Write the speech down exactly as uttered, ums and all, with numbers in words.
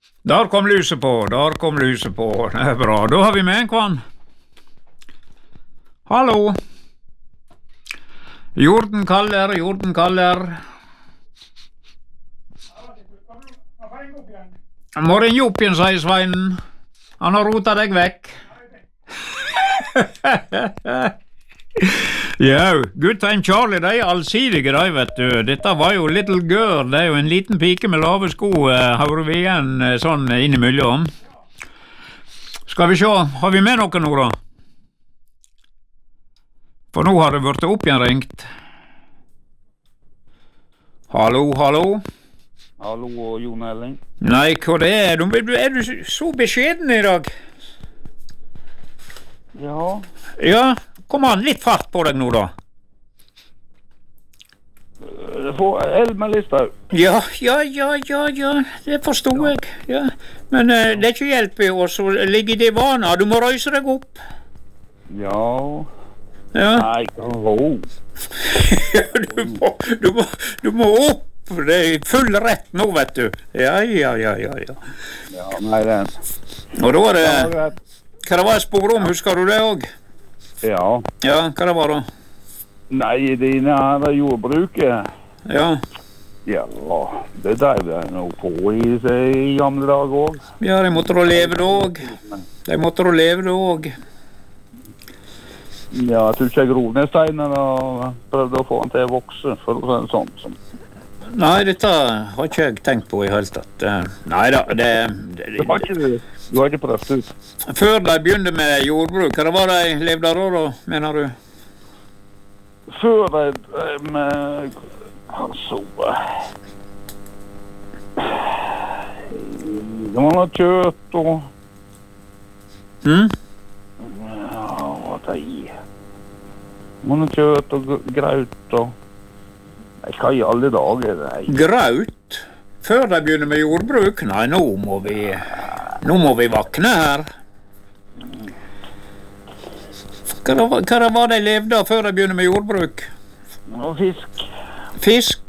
Der kom lyset på, der kom lyset på. Det er bra. Da har vi med en kvann. Hallo. Jorden kaller, jorden kaller. Må ringe opp igjen, sier Sveinen. Han har rotet deg vekk. Ja, gutten Charlie, de er allsidige, de, vet du. Dette var jo Little Girl, det er jo en liten pike med lave sko, har vi igjen sånn innimellom. Skal vi se, har vi med noe nå da? For nå har det vært opp igjen ringt. Hallo, hallo? Hallo, Jon Elling. Nei, hva det er? Er du så beskjeden i dag? Ja. Ja, kom an, litt fart på deg nå da. Det får Elmelista. Ja, ja, ja, ja, ja, det forstod jeg, ja. Men uh, det er ikke hjelp i oss å ligge i det vana, du må røyse deg opp. Ja. Ja. Nei, ro. du, må, du, må, du må opp, det er full rett nå, vet du. Ja, ja, ja, ja, ja. Ja, nei, det er... Og da var det... Hva det var jeg spår om, husker du det også? Ja. Ja, hva det var da? Nei, dine her jordbruket. Ja. Ja, det drev jeg nå på i, i gamle dager også. Ja, de måtte da leve det også. De måtte da leve det også. Ja, jeg tror ikke jeg grovnesteinen og prøvde å få den til å vokse, for å si det sånn. Som. Nei, dette har ikke jeg tenkt på i hele tatt. Nei da, det... det, det var ikke det. Du har ikke prøvd ut. Før de begynte med jordbruk, hva var de levde da da, mener du? Før de drev med... Altså... Det var noe kjøtt og... Mm? Ja, hva det er? Det var noe kjøtt og graut og... Nei, hva i alle dager det er? Graut? Før de begynte med jordbruk? Nei, nå må vi... Nå må vi vakne her. Hva, hva var det de levde av før de begynte med jordbruk? Og fisk. Fisk?